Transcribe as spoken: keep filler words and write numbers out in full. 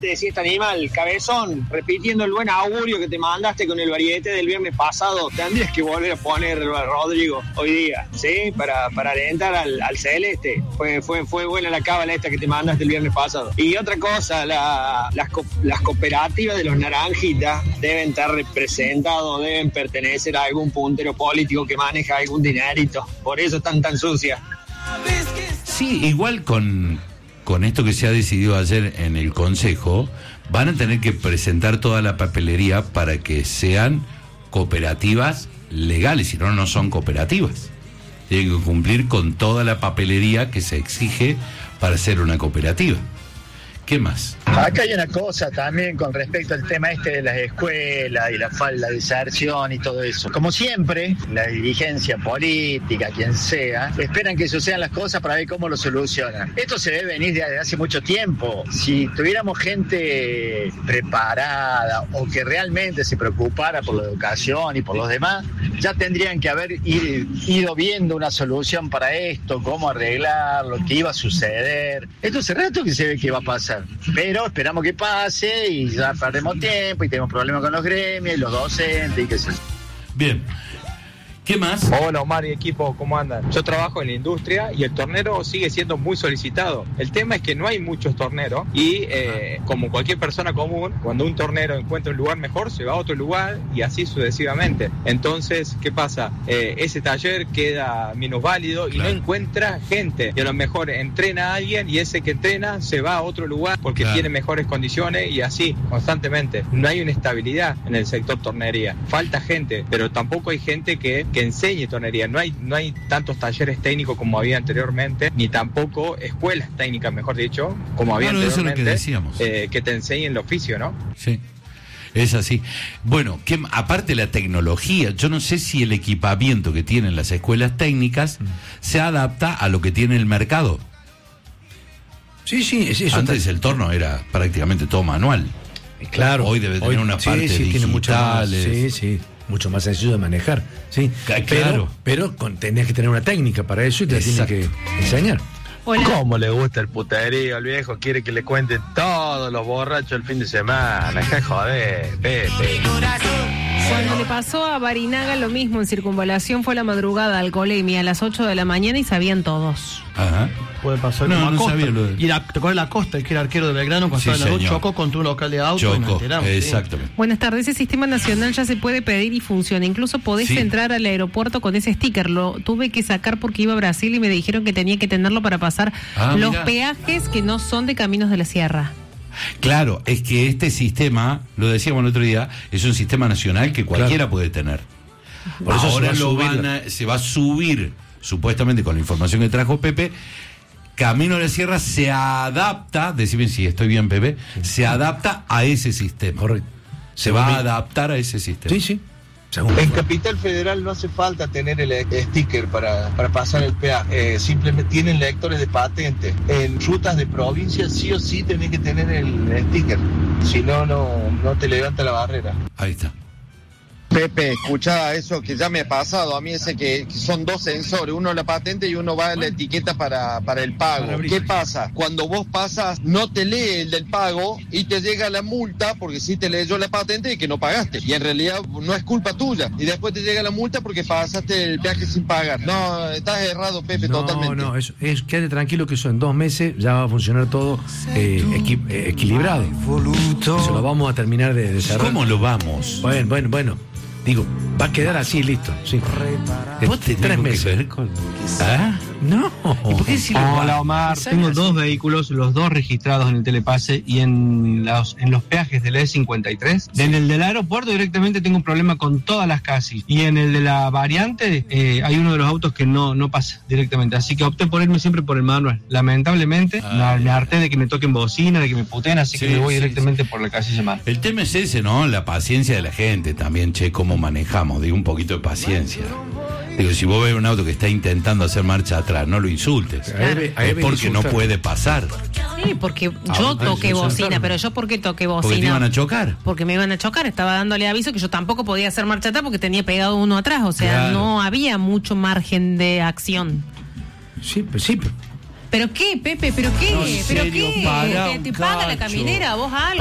Decía este animal, cabezón, repitiendo el buen augurio que te mandaste con el variete del viernes pasado, tendrías que volver a poner a Rodrigo hoy día, ¿sí? Para, para alentar al, al celeste. Fue, fue, fue buena la cábala esta que te mandaste el viernes pasado. Y otra cosa, la, las, co- las cooperativas de los naranjitas deben estar representados, deben pertenecer a algún puntero político que maneja algún dinerito. Por eso están tan sucias. Sí, igual con... con esto que se ha decidido ayer en el Consejo, van a tener que presentar toda la papelería para que sean cooperativas legales, si no, no son cooperativas. Tienen que cumplir con toda la papelería que se exige para ser una cooperativa. ¿Qué más? Acá hay una cosa también con respecto al tema este de las escuelas y la falta de deserción y todo eso. Como siempre, la dirigencia política, quien sea, esperan que sucedan las cosas para ver cómo lo solucionan. Esto se debe venir desde hace mucho tiempo. Si tuviéramos gente preparada o que realmente se preocupara por la educación y por los demás, ya tendrían que haber ido viendo una solución para esto, cómo arreglarlo, qué iba a suceder. Esto hace rato que se ve que va a pasar. Pero esperamos que pase y ya perdemos tiempo y tenemos problemas con los gremios y los docentes y qué sé yo. Bien. ¿Qué más? Hola Omar y equipo, ¿cómo andan? Yo trabajo en la industria y el tornero sigue siendo muy solicitado. El tema es que no hay muchos torneros y eh, como cualquier persona común, cuando un tornero encuentra un lugar mejor, se va a otro lugar y así sucesivamente. Entonces, ¿qué pasa? Eh, ese taller queda minusválido y claro, no encuentra gente. Y a lo mejor entrena a alguien y ese que entrena se va a otro lugar porque claro, tiene mejores condiciones y así constantemente. No hay una estabilidad en el sector tornería. Falta gente, pero tampoco hay gente que que enseñe tornería. No hay, no hay tantos talleres técnicos como había anteriormente, ni tampoco escuelas técnicas, mejor dicho, como había bueno, anteriormente, eso es lo que decíamos. Eh, que te enseñen el oficio, ¿no? Sí, es así. Bueno, que aparte la tecnología, yo no sé si el equipamiento que tienen las escuelas técnicas mm. se adapta a lo que tiene el mercado. Sí, sí, es eso. Antes está... el torno era prácticamente todo manual. Claro. Hoy debe tener hoy, una sí, parte sí, digitales. Tiene mucho más, sí, sí. Mucho más sencillo de manejar, sí. Claro. Pero, pero con, tenés que tener una técnica para eso y te la tienen que enseñar. Hola. ¿Cómo le gusta el puterío al viejo? Quiere que le cuenten todos los borrachos el fin de semana. Deja joder, Pepe. Cuando le pasó a Barinaga lo mismo en Circunvalación, fue a la madrugada, alcoholemia, a las ocho de la mañana y sabían todos. Ajá. Puede pasar no, como no Acosta. Sabía lo de... Y la, ¿te acuerdas de Acosta, el que era arquero de Belgrano, cuando sí, estaba en la señor. chocó contra un local de auto? Chocó, exactamente. Sí. Buenas tardes, ese sistema nacional ya se puede pedir y funciona. Incluso podés sí. entrar al aeropuerto con ese sticker. Lo tuve que sacar porque iba a Brasil y me dijeron que tenía que tenerlo para pasar ah, los mirá. peajes que no son de Caminos de la Sierra. Claro, es que este sistema, lo decíamos el otro día, es un sistema nacional que cualquiera claro. puede tener. Por eso ahora se va, lo van a, se va a subir, supuestamente con la información que trajo Pepe. Camino de la Sierra se adapta, decime si estoy bien, Pepe, se adapta a ese sistema. Correcto. Se Según va a adaptar a ese sistema. Sí, sí. Según en Capital Federal no hace falta tener el sticker para, para pasar el peaje, eh, simplemente tienen lectores de patente. En rutas de provincia sí o sí tenés que tener el sticker, si no, no, no te levanta la barrera. Ahí está. Pepe, escucha eso que ya me ha pasado a mí, ese que, que son dos sensores, uno la patente y uno va a la etiqueta para, para el pago. ¿Qué pasa? Cuando vos pasas, no te lee el del pago y te llega la multa porque sí te leyó la patente y que no pagaste. Y en realidad no es culpa tuya. Y después te llega la multa porque pasaste el viaje sin pagar. No, estás errado, Pepe, no, totalmente. No, no, es, es, quédate tranquilo que eso en dos meses ya va a funcionar todo eh, equi, eh, equilibrado. Eso lo vamos a terminar de desarrollar. ¿Cómo lo vamos? Bueno, bueno, bueno. Digo, va a quedar así, listo. Sí. ¿Vos tenés tres meses? Que ver con... ¿Ah? No. ¿Y por qué si Hola Omar, tengo así? dos vehículos, los dos registrados en el telepase y en los, en los peajes del E cincuenta y tres. Sí. En el del aeropuerto directamente tengo un problema con todas las casis. Y en el de la variante eh, hay uno de los autos que no, no pasa directamente. Así que opté por irme siempre por el manual. Lamentablemente, ah, me, me harté de que me toquen bocina, de que me puteen, así sí, que me voy sí, directamente sí. por la casilla manual. El tema es ese, ¿no? La paciencia de la gente también, che, cómo manejamos. Digo, un poquito de paciencia. Digo, si vos ves un auto que está intentando hacer marcha atrás, no lo insultes. Claro. Es porque no puede pasar. Sí, porque yo ah, toqué bocina, pero yo ¿por qué toqué bocina? Porque te iban a chocar. Porque me iban a chocar, estaba dándole aviso que yo tampoco podía hacer marcha atrás porque tenía pegado uno atrás, o sea, claro. no había mucho margen de acción. Sí, pues sí. ¿Pero qué, Pepe? ¿Pero qué? No, en ¿Pero serio, qué? para ¿Te, un te paga la cacho. caminera? ¿Vos algo?